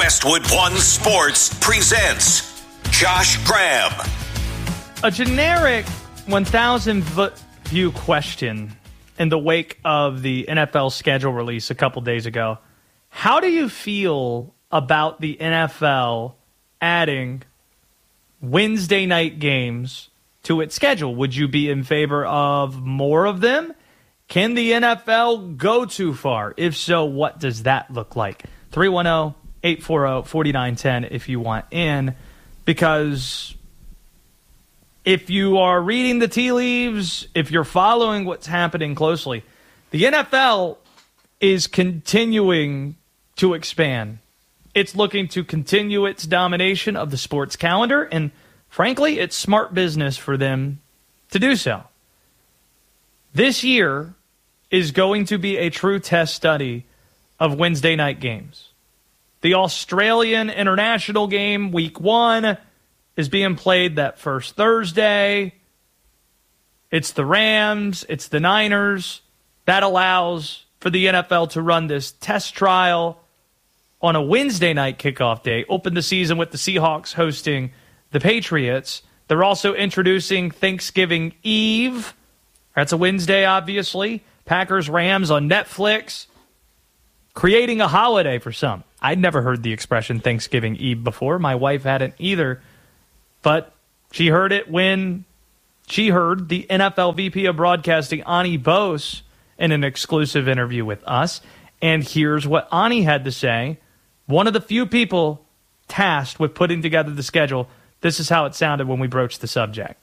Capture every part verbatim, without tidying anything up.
Westwood One Sports presents Josh Graham. A generic one thousand view question in the wake of the N F L schedule release a couple days ago. How do you feel about the N F L adding Wednesday night games to its schedule? Would you be in favor of more of them? Can the N F L go too far? If so, what does that look like? three one zero, eight four zero, four nine one zero if you want in. Because if you are reading the tea leaves, if you're following what's happening closely, the N F L is continuing to expand. It's looking to continue its domination of the sports calendar, and frankly, it's smart business for them to do so. This year is going to be a true test study of Wednesday night games. The Australian international game, week one, is being played that first Thursday. It's the Rams, it's the Niners. That allows for the N F L to run this test trial on a Wednesday night kickoff day, open the season with the Seahawks hosting the Patriots. They're also introducing Thanksgiving Eve. That's a Wednesday, obviously. Packers, Rams on Netflix. Creating a holiday for some. I'd never heard the expression Thanksgiving Eve before. My wife hadn't either. But she heard it when she heard the N F L V P of Broadcasting, Ani Bose, in an exclusive interview with us. And here's what Ani had to say. One of the few people tasked with putting together the schedule. This is how it sounded when we broached the subject.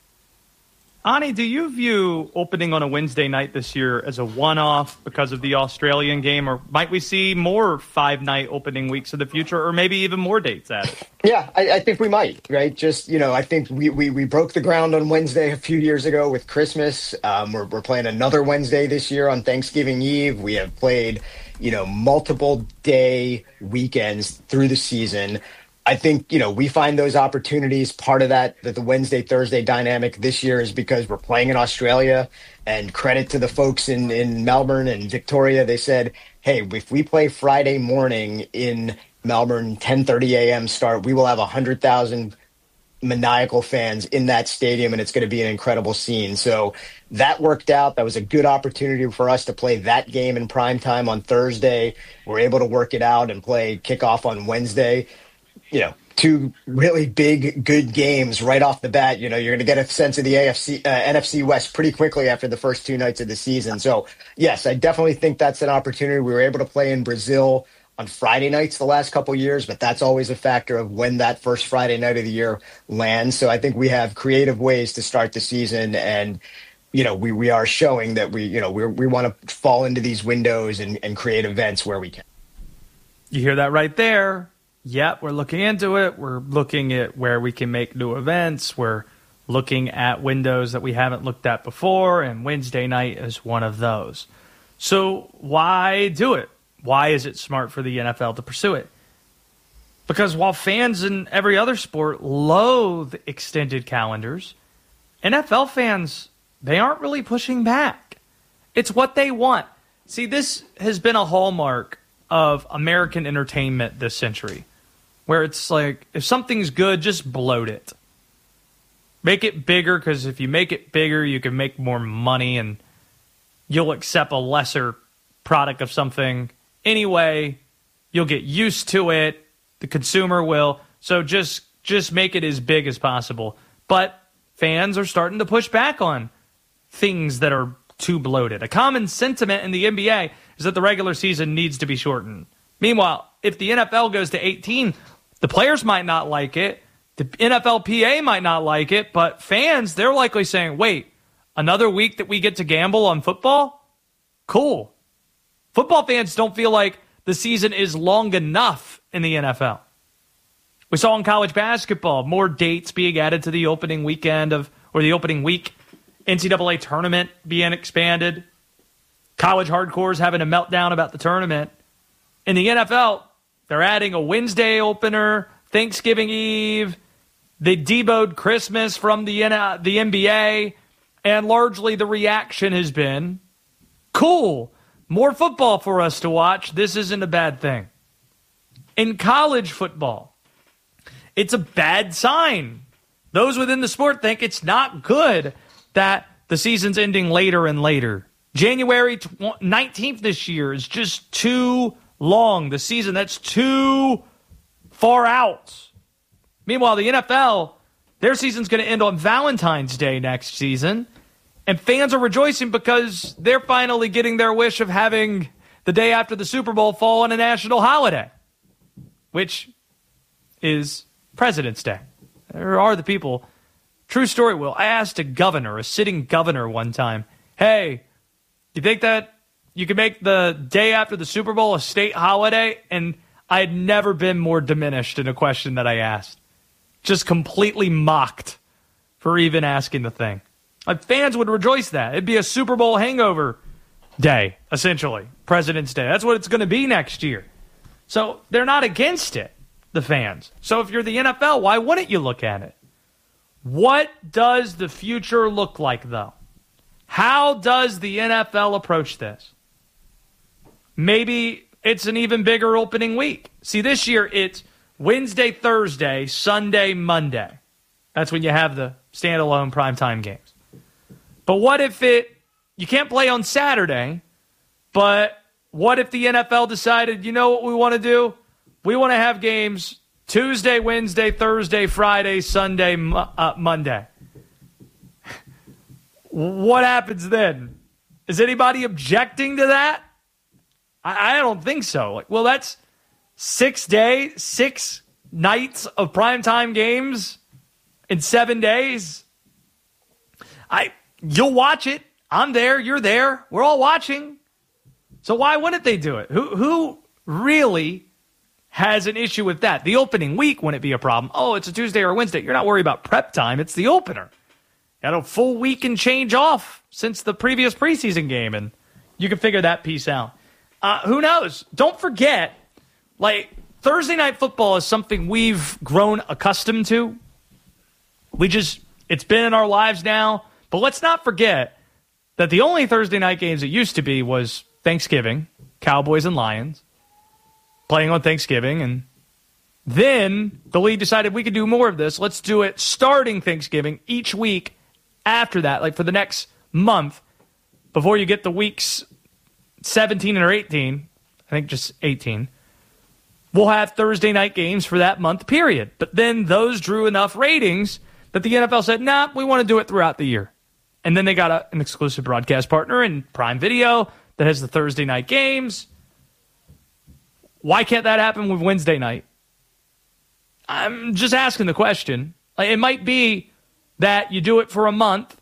Ani, do you view opening on a Wednesday night this year as a one-off because of the Australian game, or might we see more five-night opening weeks in the future, or maybe even more dates added? Yeah, I, I think we might, right? Just, you know, I think we, we, we broke the ground on Wednesday a few years ago with Christmas. Um, we're, we're playing another Wednesday this year on Thanksgiving Eve. We have played, you know, multiple day weekends through the season. I think, you know, we find those opportunities. Part of that, that the Wednesday-Thursday dynamic this year is because we're playing in Australia, and credit to the folks in, in Melbourne and Victoria. They said, hey, if we play Friday morning in Melbourne, ten thirty a.m. start, we will have one hundred thousand maniacal fans in that stadium, and it's going to be an incredible scene. So that worked out. That was a good opportunity for us to play that game in prime time on Thursday. We're able to work it out and play kickoff on Wednesday. You know, two really big, good games right off the bat. You know, you're going to get a sense of the A F C, uh, N F C West pretty quickly after the first two nights of the season. So, yes, I definitely think that's an opportunity. We were able to play in Brazil on Friday nights the last couple of years, but that's always a factor of when that first Friday night of the year lands. So I think we have creative ways to start the season, and, you know, we, we are showing that we, you know, we we want to fall into these windows and, and create events where we can. You hear that right there. Yep, we're looking into it. We're looking at where we can make new events. We're looking at windows that we haven't looked at before, and Wednesday night is one of those. So why do it? Why is it smart for the N F L to pursue it? Because while fans in every other sport loathe extended calendars, N F L fans, they aren't really pushing back. It's what they want. See, this has been a hallmark of American entertainment this century, where it's like, if something's good, just bloat it. Make it bigger, because if you make it bigger, you can make more money, and you'll accept a lesser product of something anyway. You'll get used to it. The consumer will. So just, just make it as big as possible. But fans are starting to push back on things that are too bloated. A common sentiment in the N B A is that the regular season needs to be shortened. Meanwhile, if the N F L goes to eighteen, the players might not like it. The N F L P A might not like it. But fans, they're likely saying, wait, another week that we get to gamble on football? Cool. Football fans don't feel like the season is long enough in the N F L. We saw in college basketball more dates being added to the opening weekend of, or the opening week, N C double A tournament being expanded. College hardcores having a meltdown about the tournament. In the N F L, they're adding a Wednesday opener, Thanksgiving Eve. They deboed Christmas from the the N B A, and largely the reaction has been, cool, more football for us to watch. This isn't a bad thing. In college football, it's a bad sign. Those within the sport think it's not good that the season's ending later and later. January nineteenth this year is just too long. The season, that's too far out. Meanwhile, the N F L, their season's going to end on Valentine's Day next season. And fans are rejoicing because they're finally getting their wish of having the day after the Super Bowl fall on a national holiday, which is President's Day. There are the people. True story, Will. I asked a governor, a sitting governor one time, hey, you think that you can make the day after the Super Bowl a state holiday? And I had never been more diminished in a question that I asked. Just completely mocked for even asking the thing. Like, fans would rejoice that. It'd be a Super Bowl hangover day, essentially. President's Day. That's what it's going to be next year. So they're not against it, the fans. So if you're the N F L, why wouldn't you look at it? What does the future look like, though? How does the N F L approach this? Maybe it's an even bigger opening week. See, this year it's Wednesday, Thursday, Sunday, Monday. That's when you have the standalone primetime games. But what if it, you can't play on Saturday, but what if the N F L decided, you know what we want to do? We want to have games Tuesday, Wednesday, Thursday, Friday, Sunday, uh, Monday. What happens then? Is anybody objecting to that? I, I don't think so. Like, well, that's six days, six nights of primetime games in seven days. I, you'll watch it. I'm there. You're there. We're all watching. So why wouldn't they do it? Who, who really has an issue with that? The opening week wouldn't be a problem. Oh, it's a Tuesday or a Wednesday. You're not worried about prep time. It's the opener. Got a full week and change off since the previous preseason game, and you can figure that piece out. Uh, who knows? Don't forget, like, Thursday Night Football is something we've grown accustomed to. We just, it's been in our lives now. But let's not forget that the only Thursday night games it used to be was Thanksgiving, Cowboys and Lions, playing on Thanksgiving. And then the league decided we could do more of this. Let's do it starting Thanksgiving each week after that, like for the next month, before you get the weeks seventeen or eighteen, I think just eighteen, we'll have Thursday night games for that month period. But then those drew enough ratings that the N F L said, nah, we want to do it throughout the year. And then they got a, an exclusive broadcast partner in Prime Video that has the Thursday night games. Why can't that happen with Wednesday night? I'm just asking the question. It might be that you do it for a month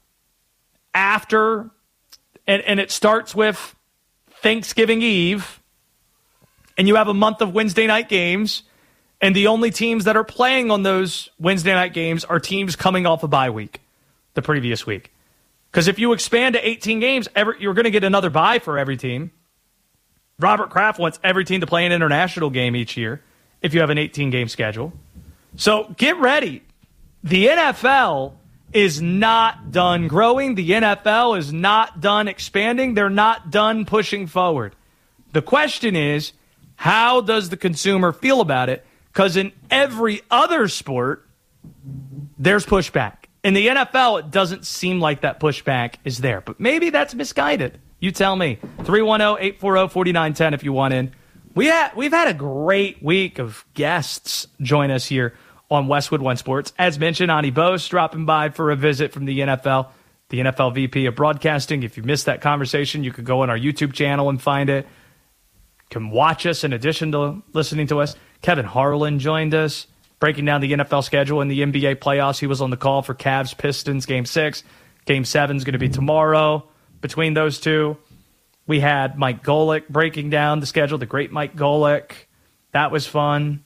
after, and, and it starts with Thanksgiving Eve, and you have a month of Wednesday night games, and the only teams that are playing on those Wednesday night games are teams coming off a bye week the previous week. Because if you expand to eighteen games, every, you're going to get another bye for every team. Robert Kraft wants every team to play an international game each year if you have an eighteen-game schedule. So get ready. The N F L is not done growing. The N F L is not done expanding. They're not done pushing forward. The question is, how does the consumer feel about it? Because in every other sport, there's pushback. In the N F L, it doesn't seem like that pushback is there. But maybe that's misguided. You tell me. three one zero, eight four zero, four nine one zero if you want in. We had, we've had a great week of guests join us here on Westwood One Sports. As mentioned, Ani Bose dropping by for a visit from the N F L, the N F L V P of Broadcasting. If you missed that conversation, you could go on our YouTube channel and find it. You can watch us in addition to listening to us. Kevin Harlan joined us, breaking down the N F L schedule and the N B A playoffs. He was on the call for Cavs Pistons Game six. Game seven is going to be tomorrow. Between those two, we had Mike Golick breaking down the schedule, the great Mike Golick. That was fun.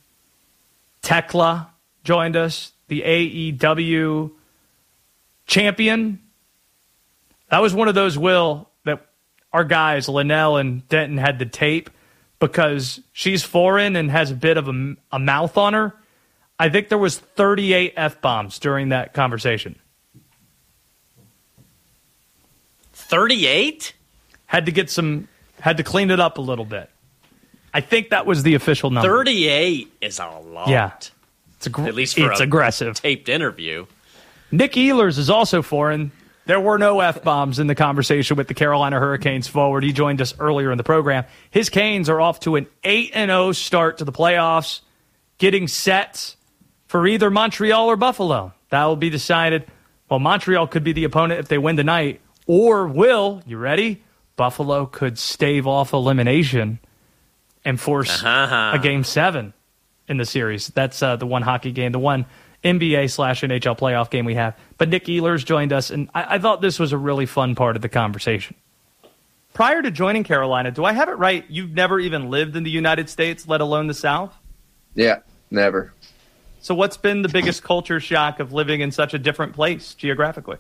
Tekla joined us, the A E W champion. That was one of those, Will, that our guys, Linnell and Denton, had the tape because she's foreign and has a bit of a, a mouth on her. I think there was thirty-eight F-bombs during that conversation. thirty-eight? Had to get some, had to clean it up a little bit. I think that was the official number. thirty-eight is a lot. Yeah. It's ag- At least for it's a aggressive. taped interview. Nick Ehlers is also foreign. There were no F-bombs in the conversation with the Carolina Hurricanes forward. He joined us earlier in the program. His Canes are off to an eight and oh start to the playoffs, getting set for either Montreal or Buffalo. That will be decided. Well, Montreal could be the opponent if they win tonight, or will, you ready? Buffalo could stave off elimination and force uh-huh. a game seven in the series. That's uh, the one hockey game, the one N B A slash N H L playoff game we have. But Nick Ehlers joined us, and I, I thought this was a really fun part of the conversation. Prior to joining Carolina, do I have it right? You've never even lived in the United States, let alone the South? Yeah, never. So what's been the biggest culture shock of living in such a different place geographically?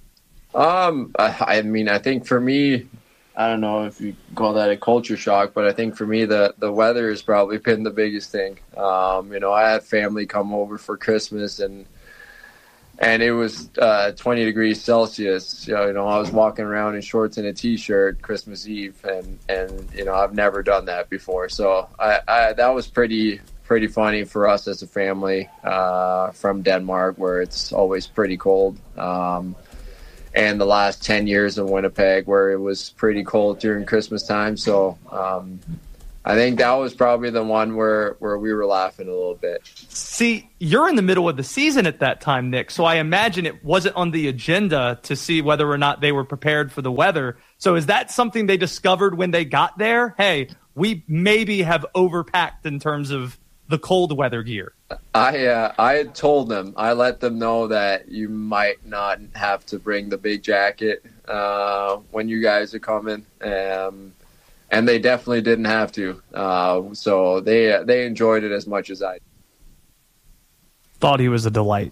Um, I, I mean, I think for me, I don't know if you call that a culture shock, but I think for me, the, the weather has probably been the biggest thing. Um, you know, I had family come over for Christmas, and and it was uh, twenty degrees Celsius. You know, you know, I was walking around in shorts and a T-shirt Christmas Eve, and, and you know, I've never done that before. So I, I that was pretty pretty funny for us as a family uh, from Denmark, where it's always pretty cold. Um, and the last ten years in Winnipeg, where it was pretty cold during Christmas time. So um, I think that was probably the one where, where we were laughing a little bit. See, you're in the middle of the season at that time, Nick, so I imagine it wasn't on the agenda to see whether or not they were prepared for the weather. So is that something they discovered when they got there? Hey, we maybe have overpacked in terms of the cold weather gear. I uh, I had told them, I let them know that you might not have to bring the big jacket uh, when you guys are coming, um, and they definitely didn't have to. Uh, so they uh, they enjoyed it as much as I did. Thought he was a delight.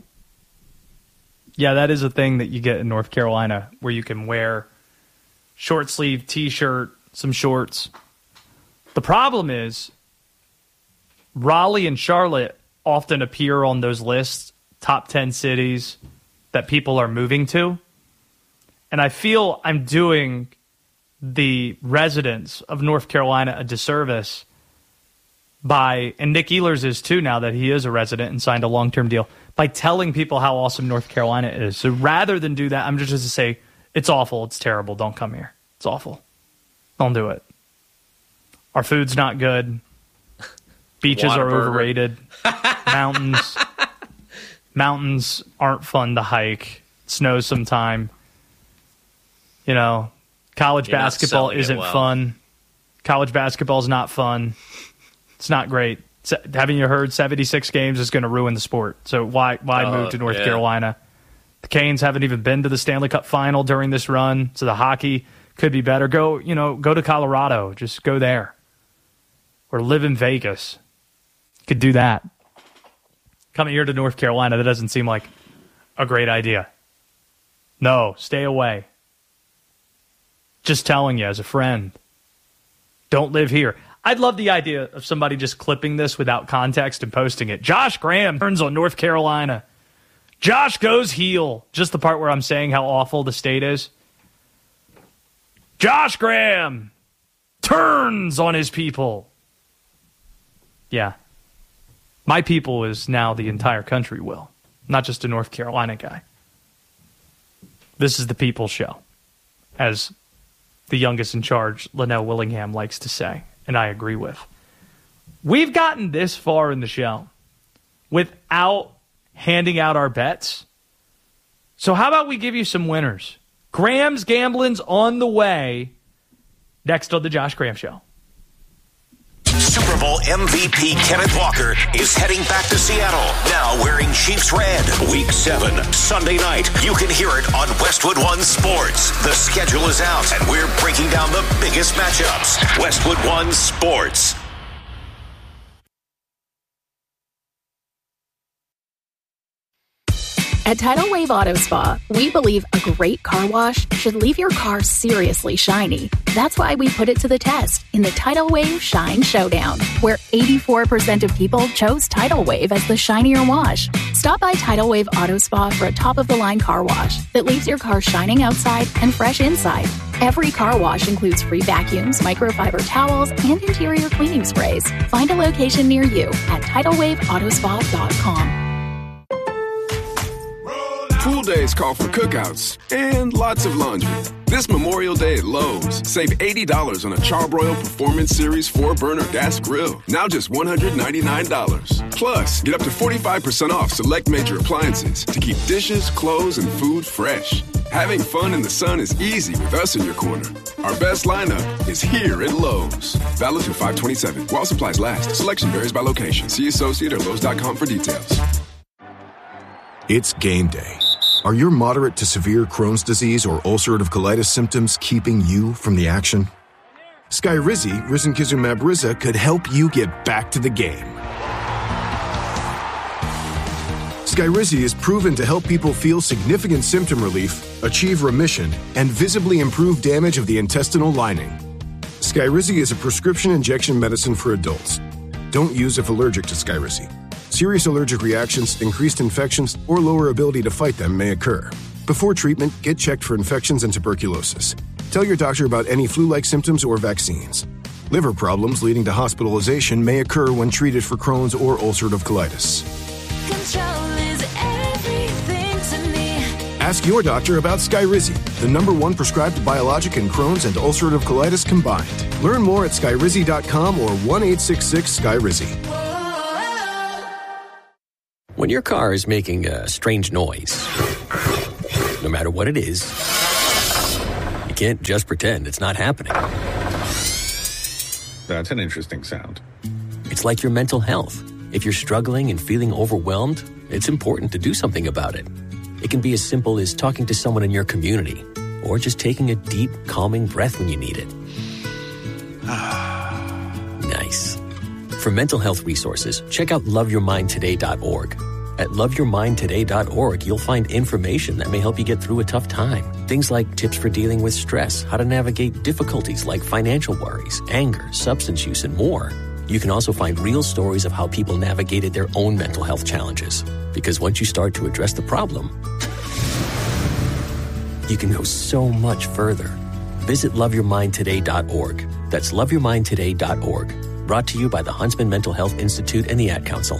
Yeah, that is a thing that you get in North Carolina, where you can wear short sleeve T-shirt, some shorts. The problem is Raleigh and Charlotte often appear on those lists, top ten cities that people are moving to. And I feel I'm doing the residents of North Carolina a disservice by, and Nick Ehlers is too now that he is a resident and signed a long-term deal, by telling people how awesome North Carolina is. So rather than do that, I'm just going to say, it's awful, it's terrible, don't come here. It's awful. Don't do it. Our food's not good. Beaches are overrated. Mountains. Mountains aren't fun to hike. It snows sometime. You know, college You're basketball isn't well. fun. College basketball is not fun. It's not great. Se- haven't you heard seventy-six games is going to ruin the sport? So why why Oh, move to North yeah. Carolina? The Canes haven't even been to the Stanley Cup final during this run, so the hockey could be better. Go, you know, go to Colorado. Just go there. Or live in Vegas. Could do that. Coming here to North Carolina, that doesn't seem like a great idea. No, stay away. Just telling you as a friend. Don't live here. I'd love the idea of somebody just clipping this without context and posting it. Josh Graham turns on North Carolina. Josh goes heel. Just the part where I'm saying how awful the state is. Josh Graham turns on his people. Yeah. My people is now the entire country, Will. Not just a North Carolina guy. This is the people's show, as the youngest in charge, Linnell Willingham, likes to say, and I agree with. We've gotten this far in the show without handing out our bets. So how about we give you some winners? Graham's Gambling's on the way next on the Josh Graham Show. Super Bowl M V P Kenneth Walker is heading back to Seattle, now wearing Chiefs red. Week seven, Sunday night. You can hear it on Westwood One Sports. The schedule is out, and we're breaking down the biggest matchups. Westwood One Sports. At Tidal Wave Auto Spa, we believe a great car wash should leave your car seriously shiny. That's why we put it to the test in the Tidal Wave Shine Showdown, where eighty-four percent of people chose Tidal Wave as the shinier wash. Stop by Tidal Wave Auto Spa for a top-of-the-line car wash that leaves your car shining outside and fresh inside. Every car wash includes free vacuums, microfiber towels, and interior cleaning sprays. Find a location near you at tidal wave auto spa dot com. Pool days call for cookouts and lots of laundry. This Memorial Day at Lowe's, save eighty dollars on a Charbroil Performance Series four burner gas grill. Now just one hundred ninety-nine dollars. Plus, get up to forty-five percent off select major appliances to keep dishes, clothes, and food fresh. Having fun in the sun is easy with us in your corner. Our best lineup is here at Lowe's. Valid through five twenty-seven. While supplies last. Selection varies by location. See associate or Lowe's dot com for details. It's game day. Are your moderate to severe Crohn's disease or ulcerative colitis symptoms keeping you from the action? Skyrizi, risankizumab Riza, could help you get back to the game. Skyrizi is proven to help people feel significant symptom relief, achieve remission, and visibly improve damage of the intestinal lining. Skyrizi is a prescription injection medicine for adults. Don't use if allergic to Skyrizi. Serious allergic reactions, increased infections, or lower ability to fight them may occur. Before treatment, get checked for infections and tuberculosis. Tell your doctor about any flu-like symptoms or vaccines. Liver problems leading to hospitalization may occur when treated for Crohn's or ulcerative colitis. Control is everything to me. Ask your doctor about Skyrizi, the number one prescribed biologic in Crohn's and ulcerative colitis combined. Learn more at skyrizi dot com or one eight six six Skyrizi. When your car is making a strange noise, no matter what it is, you can't just pretend it's not happening. That's an interesting sound. It's like your mental health. If you're struggling and feeling overwhelmed, it's important to do something about it. It can be as simple as talking to someone in your community, or just taking a deep, calming breath when you need it. Nice. For mental health resources, check out love your mind today dot org. At love your mind today dot org, you'll find information that may help you get through a tough time. Things like tips for dealing with stress, how to navigate difficulties like financial worries, anger, substance use, and more. You can also find real stories of how people navigated their own mental health challenges. Because once you start to address the problem, you can go so much further. Visit love your mind today dot org. That's love your mind today dot org. Brought to you by the Huntsman Mental Health Institute and the Ad Council.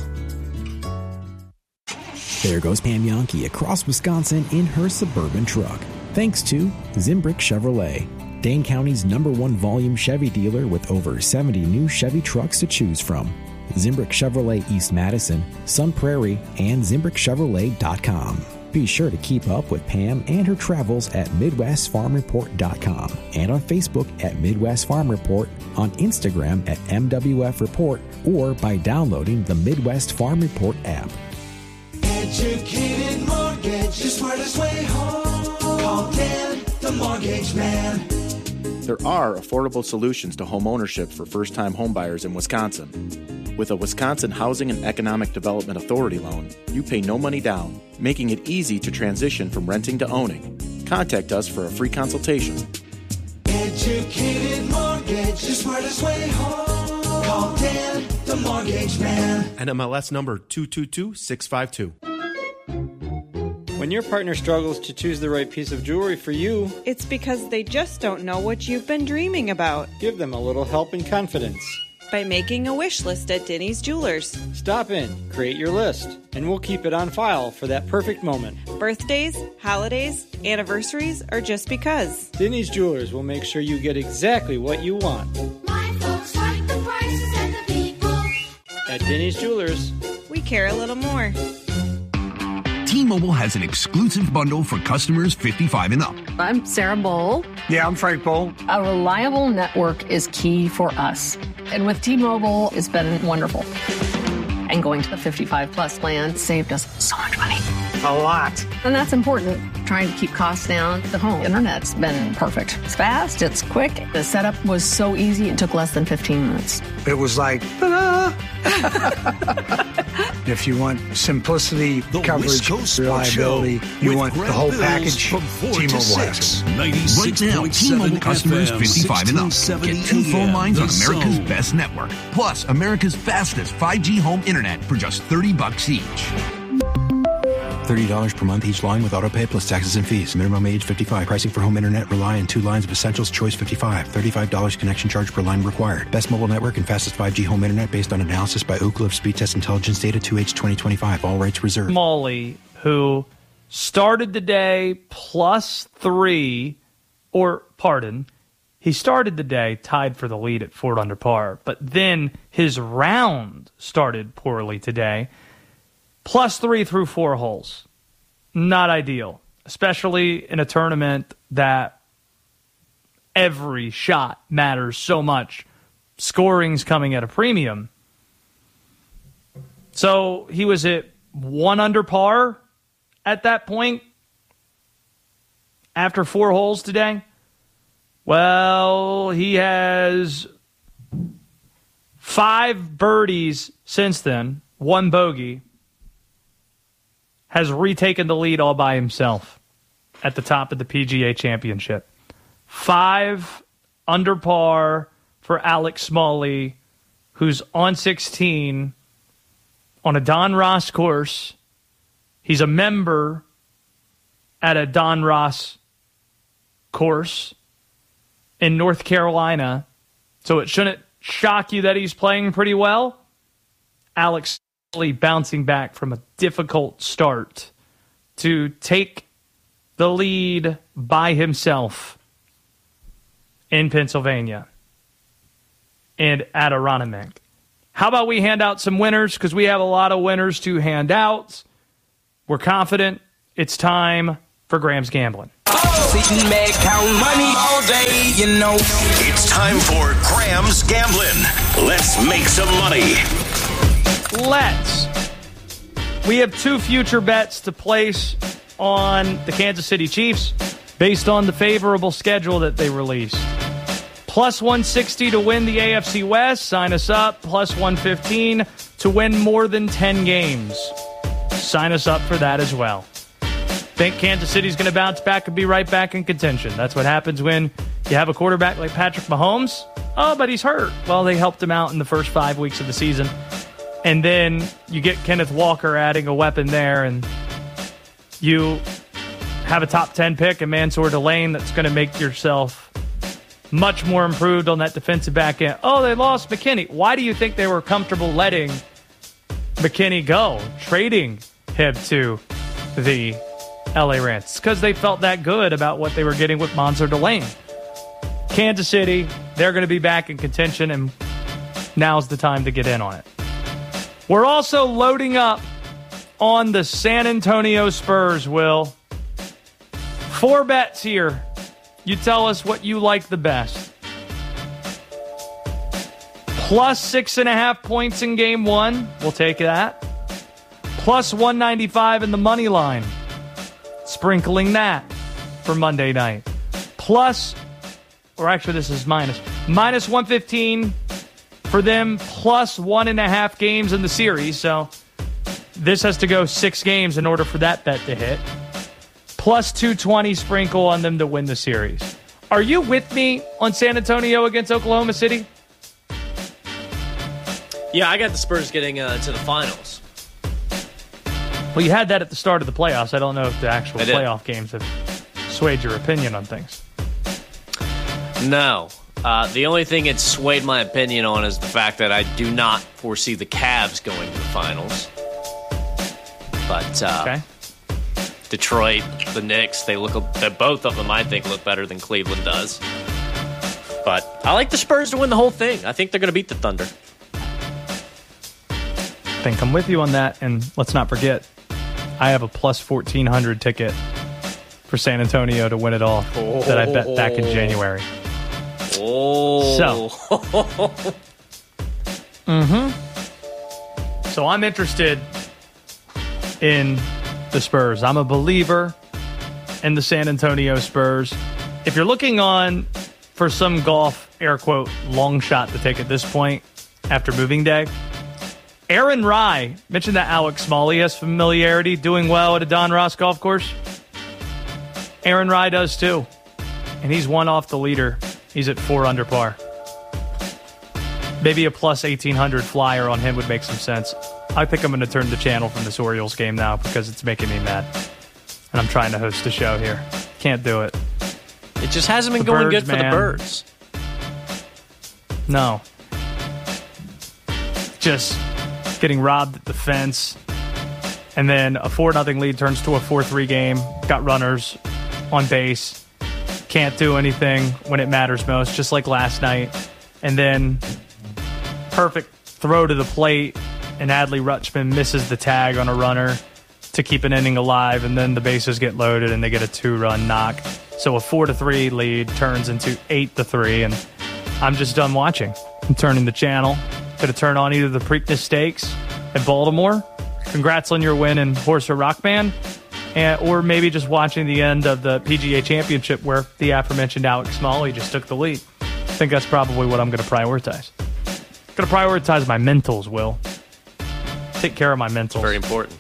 There goes Pam Yonke across Wisconsin in her Suburban truck. Thanks to Zimbrick Chevrolet, Dane County's number one volume Chevy dealer with over seventy new Chevy trucks to choose from. Zimbrick Chevrolet East Madison, Sun Prairie, and zimbrick chevrolet dot com. Be sure to keep up with Pam and her travels at midwest farm report dot com and on Facebook at Midwest Farm Report, on Instagram at M W F Report, or by downloading the Midwest Farm Report app. Educated Mortgage, the smartest way home. Call Dan, the Mortgage Man. There are affordable solutions to home ownership for first-time homebuyers in Wisconsin. With a Wisconsin Housing and Economic Development Authority loan, you pay no money down, making it easy to transition from renting to owning. Contact us for a free consultation. Educated Mortgage, the smartest way home. Call Dan, the Mortgage Man. N M L S number two two two six five two. When your partner struggles to choose the right piece of jewelry for you, it's because they just don't know what you've been dreaming about. Give them a little help and confidence by making a wish list at Denny's Jewelers. Stop in, create your list, and we'll keep it on file for that perfect moment. Birthdays, holidays, anniversaries, or just because. Denny's Jewelers will make sure you get exactly what you want. My folks like the prices and the people. At Denny's Jewelers, we care a little more. T-Mobile has an exclusive bundle for customers fifty-five and up. I'm Sarah Bowl. Yeah, I'm Frank Bowl. A reliable network is key for us. And with T-Mobile, it's been wonderful. And going to the fifty-five plus plan saved us so much money. A lot. And that's important. Trying to keep costs down. The home internet's been perfect. It's fast, it's quick. The setup was so easy, it took less than fifteen minutes. It was like, ta-da! If you want simplicity, the coverage, reliability, you want the whole package, T-Mobile has it. Right now, T-Mobile customers fifty-five and up get two phone lines on America's best network, plus America's fastest five G home internet for just thirty bucks each. thirty dollars per month each line with autopay plus taxes and fees. Minimum age fifty-five. Pricing for home internet rely on two lines of Essentials Choice fifty-five. thirty-five dollars connection charge per line required. Best mobile network and fastest five G home internet based on analysis by Oak Cliff Speed Test Intelligence Data two H twenty twenty-five. All rights reserved. Molly, who started the day plus three, or pardon, he started the day tied for the lead at four under par, but then his round started poorly today. Plus three through four holes. Not ideal, especially in a tournament that every shot matters so much. Scoring's coming at a premium. So he was at one under par at that point after four holes today. Well, he has five birdies since then, one bogey, has retaken the lead all by himself at the top of the P G A Championship. Five under par for Alex Smalley, who's on sixteen on a Don Ross course. He's a member at a Don Ross course in North Carolina, so it shouldn't shock you that he's playing pretty well. Alex Smalley bouncing back from a difficult start to take the lead by himself in Pennsylvania and at Aronimink. How about we hand out some winners, because we have a lot of winners to hand out. We're confident. It's time for Graham's Gambling. Sitting back, count money all day, you know. It's time for Graham's Gambling. Let's make some money. Let's. We have two future bets to place on the Kansas City Chiefs based on the favorable schedule that they released. Plus one sixty to win the A F C West. Sign us up. Plus one fifteen to win more than ten games. Sign us up for that as well. Think Kansas City's going to bounce back and be right back in contention. That's what happens when you have a quarterback like Patrick Mahomes. Oh, but he's hurt. Well, they helped him out in the first five weeks of the season. And then you get Kenneth Walker adding a weapon there, and you have a top ten pick in Mansour Delane that's going to make yourself much more improved on that defensive back end. Oh, they lost McKinney. Why do you think they were comfortable letting McKinney go, trading him to the L A Rams? Because they felt that good about what they were getting with Mansour Delane. Kansas City, they're going to be back in contention, and now's the time to get in on it. We're also loading up on the San Antonio Spurs, Will. Four bets here. You tell us what you like the best. Plus six and a half points in game one. We'll take that. Plus one ninety-five in the money line. Sprinkling that for Monday night. Plus, or actually this is minus. Minus one fifteen for them, plus one and a half games in the series. So this has to go six games in order for that bet to hit. Plus two twenty sprinkle on them to win the series. Are you with me on San Antonio against Oklahoma City? Yeah, I got the Spurs getting uh, to the finals. Well, you had that at the start of the playoffs. I don't know if the actual I did. playoff games have swayed your opinion on things. No. Uh, the only thing it swayed my opinion on is the fact that I do not foresee the Cavs going to the finals. But uh, okay. Detroit, the Knicks, they look. They, both of them, I think, look better than Cleveland does. But I like the Spurs to win the whole thing. I think they're going to beat the Thunder. I think I'm with you on that. And let's not forget, I have a plus fourteen hundred ticket for San Antonio to win it all oh. that I bet back in January. Oh. So. mm-hmm. So I'm interested in the Spurs. I'm a believer in the San Antonio Spurs. If you're looking on for some golf, air quote, long shot to take at this point after moving day, Aaron Rye mentioned that Alex Smalley has familiarity doing well at a Don Ross golf course. Aaron Rye does too. And he's one off the leader. He's at four under par. Maybe a plus eighteen hundred flyer on him would make some sense. I think I'm going to turn the channel from this Orioles game now because it's making me mad. And I'm trying to host a show here. Can't do it. It just hasn't been The going birds, good for man. the Birds. No. Just getting robbed at the fence. And then a four nothing lead turns to a four three game. Got runners on base. Can't do anything when it matters most, just like last night. And then perfect throw to the plate, and Adley Rutschman misses the tag on a runner to keep an inning alive, and then the bases get loaded and they get a two-run knock. So a four to three lead turns into eight to three, and I'm just done watching. I'm turning the channel. Going to turn on either the Preakness Stakes at Baltimore. Congrats on your win in Horse or Rock Band. And, or maybe just watching the end of the P G A Championship where the aforementioned Alex Smalley just took the lead. I think that's probably what I'm going to prioritize. Going to prioritize my mentals, Will. Take care of my mentals. Very important.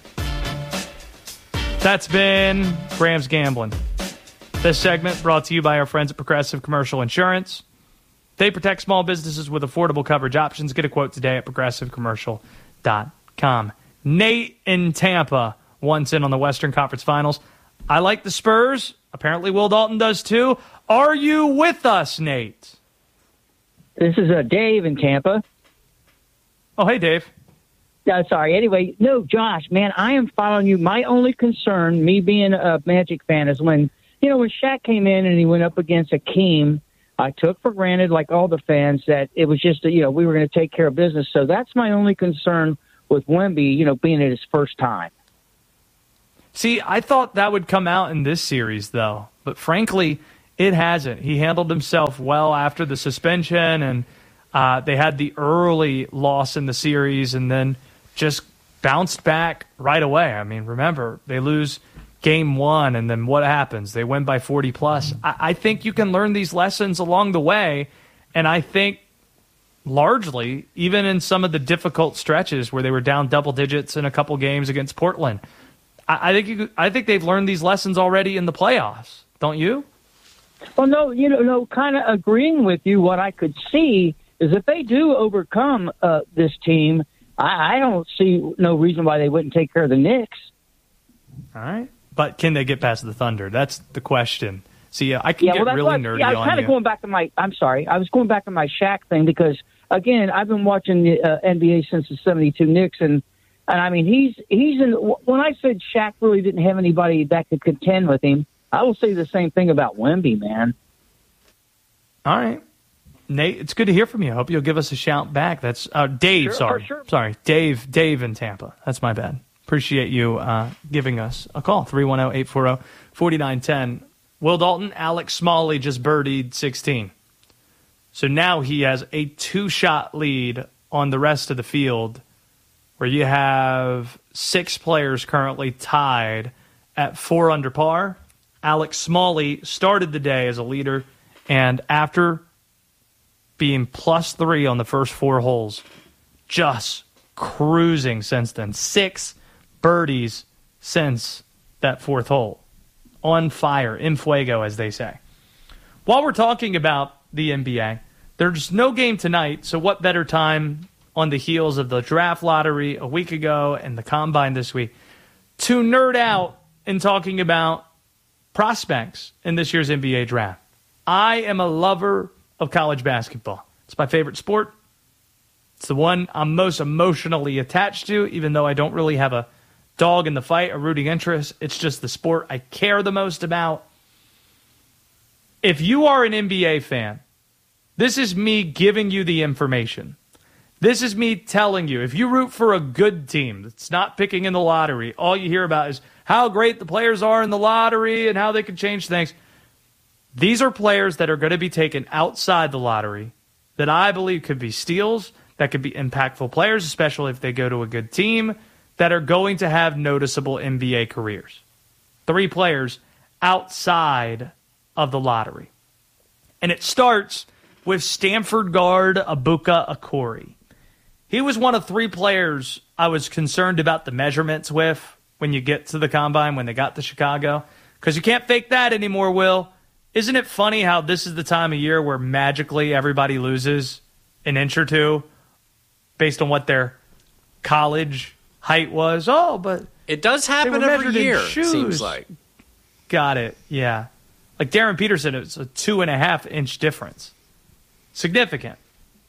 That's been Graham's Gambling. This segment brought to you by our friends at Progressive Commercial Insurance. They protect small businesses with affordable coverage options. Get a quote today at progressive commercial dot com. Nate in Tampa wants in on the Western Conference Finals. I like the Spurs. Apparently Will Dalton does too. Are you with us, Nate? This is uh, Dave in Tampa. Oh, hey, Dave. Uh, sorry. Anyway, no, Josh, man, I am following you. My only concern, me being a Magic fan, is when, you know, when Shaq came in and he went up against Akeem, I took for granted, like all the fans, that it was just, you know, we were going to take care of business. So that's my only concern with Wemby, you know, being it his first time. See, I thought that would come out in this series, though. But frankly, it hasn't. He handled himself well after the suspension, and uh, they had the early loss in the series and then just bounced back right away. I mean, remember, they lose game one, and then what happens? They win by forty plus. I, I think you can learn these lessons along the way, and I think largely, even in some of the difficult stretches where they were down double digits in a couple games against Portland, I, I think you, I think they've learned these lessons already in the playoffs. Don't you? Well, no, you know, no, kind of agreeing with you. What I could see is if they do overcome uh, this team, I, I don't see no reason why they wouldn't take care of the Knicks. All right. But can they get past the Thunder? That's the question. See, I can yeah, get well, that's really what, nerdy yeah, I was on kind you. of going back to my, I'm sorry, I was going back to my Shaq thing because, again, I've been watching the uh, N B A since the seventy-two Knicks, and, and I mean, he's, he's in, when I said Shaq really didn't have anybody that could contend with him, I will say the same thing about Wemby, man. All right. Nate, it's good to hear from you. I hope you'll give us a shout back. That's uh, Dave, Sure, sorry. for sure. Sorry, Dave, Dave in Tampa. That's my bad. Appreciate you uh, giving us a call, three one zero, eight four zero, four nine one zero. Will Dalton, Alex Smalley just birdied sixteen. So now he has a two-shot lead on the rest of the field where you have six players currently tied at four under par. Alex Smalley started the day as a leader, and after being plus three on the first four holes, just cruising since then. Six birdies since that fourth hole. On fire, in fuego, as they say. While we're talking about the N B A, there's no game tonight, so what better time on the heels of the draft lottery a week ago and the combine this week to nerd out in talking about prospects in this year's N B A draft. I am a lover of college basketball. It's my favorite sport. It's the one I'm most emotionally attached to, even though I don't really have a dog in the fight, a rooting interest. It's just the sport I care the most about. If you are an N B A fan, this is me giving you the information. This is me telling you, if you root for a good team that's not picking in the lottery, all you hear about is how great the players are in the lottery and how they can change things. These are players that are going to be taken outside the lottery that I believe could be steals, that could be impactful players, especially if they go to a good team, that are going to have noticeable N B A careers. Three players outside of the lottery. And it starts with Stanford guard Abuka Akori. He was one of three players I was concerned about the measurements with when you get to the combine, when they got to Chicago. Because you can't fake that anymore, Will. Isn't it funny how this is the time of year where magically everybody loses an inch or two based on what their college height was. Oh, but it does happen every year, it seems like. Got it, yeah. Like Darren Peterson, it was a two and a half inch difference. Significant.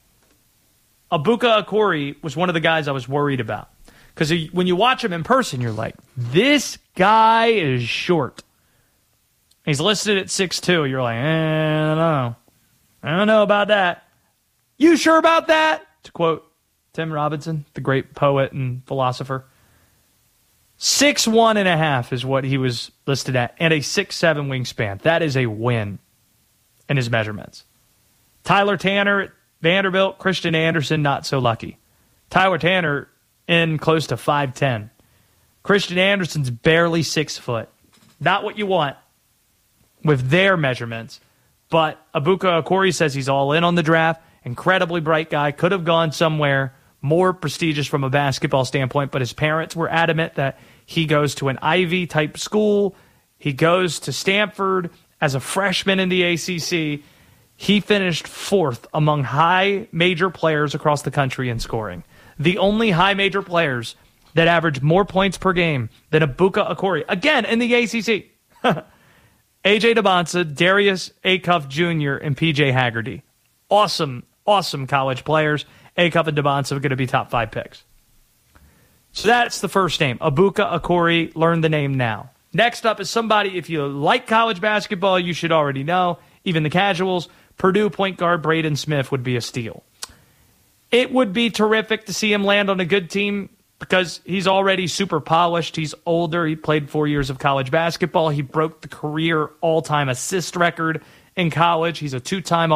Abuka Akori was one of the guys I was worried about. Because when you watch him in person, you're like, this guy is short. He's listed at six two. You're like, eh, I don't know. I don't know about that. You sure about that? To quote Tim Robinson, the great poet and philosopher. six one and a half is what he was listed at, and a six seven wingspan. That is a win in his measurements. Tyler Tanner at Vanderbilt, Christian Anderson, not so lucky. Tyler Tanner in close to five ten. Christian Anderson's barely six foot. Not what you want with their measurements. But Abuka Akori says he's all in on the draft. Incredibly bright guy. Could have gone somewhere more prestigious from a basketball standpoint, but his parents were adamant that he goes to an Ivy-type school. He goes to Stanford as a freshman in the A C C. He finished fourth among high major players across the country in scoring. The only high major players that averaged more points per game than Abuka Akori. Again, in the A C C. A J Debonsa, Darius Acuff Junior, and P J Haggerty. Awesome, awesome college players. Acuff and Debonsa are going to be top five picks. So that's the first name. Abuka Akori. Learn the name now. Next up is somebody, if you like college basketball, you should already know. Even the casuals. Purdue point guard Braden Smith would be a steal. It would be terrific to see him land on a good team because he's already super polished. He's older. He played four years of college basketball. He broke the career all-time assist record in college. He's a two-time